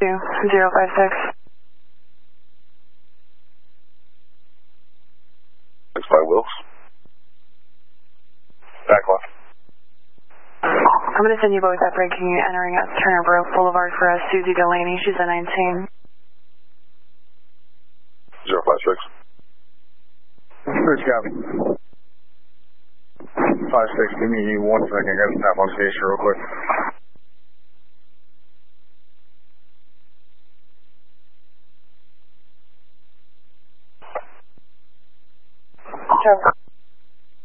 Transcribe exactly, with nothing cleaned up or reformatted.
two zero five six. six five Wilkes. Back left. I'm going to send you both that breaking entering at Turner Brook Boulevard for uh, Susie Delaney. She's at nineteen. zero five six. First copy. five six, give me one second. I got to snap on station real quick. Sure.